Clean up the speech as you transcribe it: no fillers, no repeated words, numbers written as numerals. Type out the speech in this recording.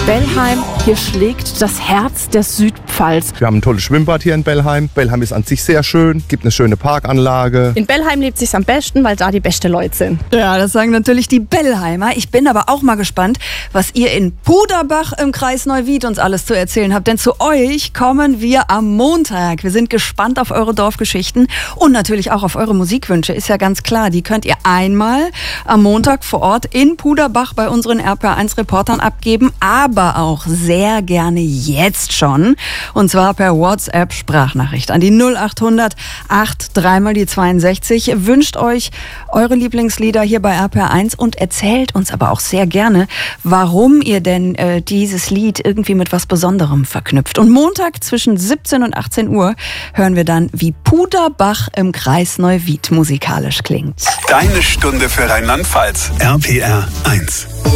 Bellheim, hier schlägt das Herz der Südpfalz. Wir haben ein tolles Schwimmbad hier in Bellheim. Bellheim ist an sich sehr schön, gibt eine schöne Parkanlage. In Bellheim lebt sich's am besten, weil da die beste Leute sind. Ja, das sagen natürlich die Bellheimer. Ich bin aber auch mal gespannt, was ihr in Puderbach im Kreis Neuwied uns alles zu erzählen habt. Denn zu euch kommen wir am Montag. Wir sind gespannt auf eure Dorfgeschichten und natürlich auch auf eure Musikwünsche. Ist ja ganz klar, die könnt ihr einmal am Montag vor Ort in Puderbach bei unseren RPR1-Reportern abgeben, aber auch sehr gerne jetzt schon. Und zwar per WhatsApp-Sprachnachricht an die 0800 83 die 62. Wünscht euch eure Lieblingslieder hier bei RPR1 und erzählt uns aber auch sehr gerne, warum ihr denn dieses Lied irgendwie mit was Besonderem verknüpft. Und Montag zwischen 17 und 18 Uhr hören wir dann, wie Puderbach im Kreis Neuwied musikalisch klingt. Deine Stunde für Rheinland-Pfalz. RPR 1.